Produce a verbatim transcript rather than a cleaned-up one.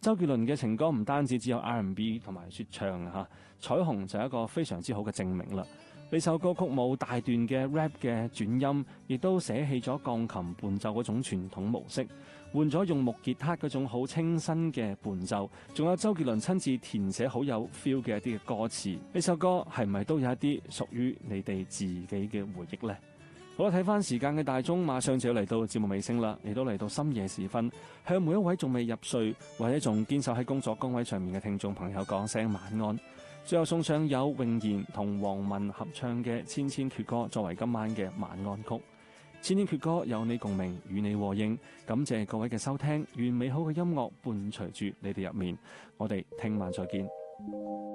周杰倫嘅情歌唔單止只有 R and B 同埋說唱吓，彩虹就係一個非常之好嘅證明啦。呢首歌曲冇大段嘅 rap 嘅轉音，亦都捨棄咗鋼琴伴奏嗰種傳統模式，換咗用木吉他嗰種好清新嘅伴奏，仲有周杰倫親自填寫好有 feel 嘅一啲嘅歌詞。呢首歌係咪都有一啲屬於你哋自己嘅回憶呢？好啦，睇翻時間嘅大鐘，馬上就要嚟到節目尾聲啦，亦都嚟到深夜時分，向每一位仲未入睡或者仲堅守喺工作崗位上面嘅聽眾朋友講聲晚安。最後送上有詠賢同黃文合唱嘅《千千闕歌》作為今晚嘅晚安曲。《千千闕歌》有你共鳴，與你和應。感謝各位嘅收聽，願美好嘅音樂伴隨住你哋入眠。我哋聽晚再見。